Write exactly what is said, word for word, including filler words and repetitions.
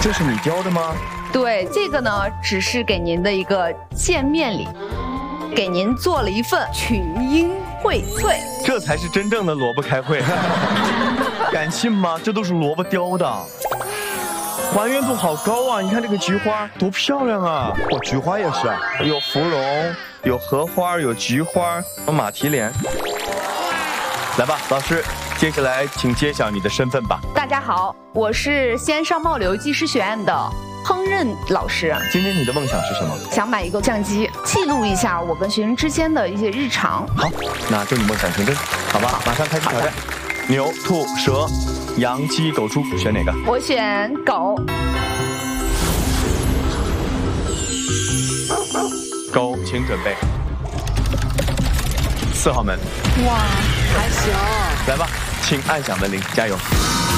这是你雕的吗？ 对，这个呢只是给您的一个见面礼，给您做了一份群英荟萃。 这才是真正的萝卜开会，敢信吗？这都是萝卜雕的。 还原度好高啊！你看这个菊花多漂亮啊！ 我菊花也是啊， 有芙蓉，有荷花，有菊花，有马蹄莲。来吧，老师，接下来请揭晓你的身份吧。 大家好，我是西安商贸旅游技师学院的烹饪老师。 今天你的梦想是什么？ 想买一个相机，记录一下我跟学生之间的一些日常。 好，那祝你梦想成真，好吧？马上开始挑战。牛、兔、蛇、羊、鸡、狗、猪，选哪个？ 我选狗。 狗，请准备。四号门。 哇，还行。 来吧，请按响门铃，加油。